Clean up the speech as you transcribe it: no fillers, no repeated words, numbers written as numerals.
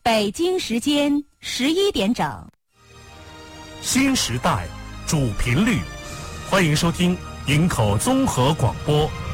北京时间11点整。 新时代主频率，欢迎收听营口综合广播